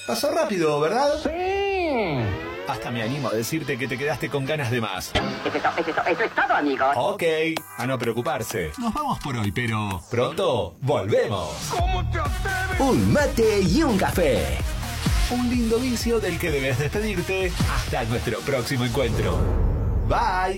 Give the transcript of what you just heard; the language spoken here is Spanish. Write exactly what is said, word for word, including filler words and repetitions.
Pasó rápido, ¿verdad? Sí. Hasta me animo a decirte que te quedaste con ganas de más. Eso es, to- eso es to- eso es todo, amigos. Ok, a no preocuparse. Nos vamos por hoy, pero pronto volvemos. ¿Cómo te atreves? Un mate y un café. Un lindo vicio del que debes despedirte hasta nuestro próximo encuentro. Bye.